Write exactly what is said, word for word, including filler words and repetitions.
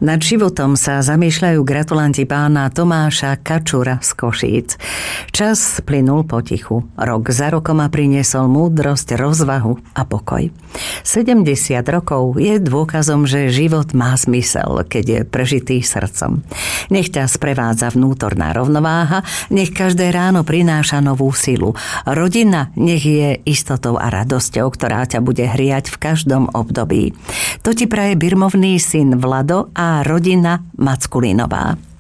Nad životom sa zamýšľajú gratulanti pána Tomáša Kačura z Košíc. Čas plynul potichu. Rok za rokom a priniesol múdrosť, rozvahu a pokoj. sedemdesiat rokov je dôkazom, že život má zmysel, keď je prežitý srdcom. Nech ťa sprevádza vnútorná rovnováha, nech každé ráno prináša novú silu. Rodina nech je istotou a radosťou, ktorá ťa bude hriať v každom období. To ti praje birmovný syn Vlado a rodina Mackulínová.